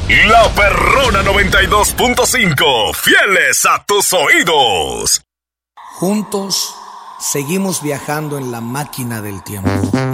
La Perrona 92.5, fieles a tus oídos. Juntos seguimos viajando en la máquina del tiempo.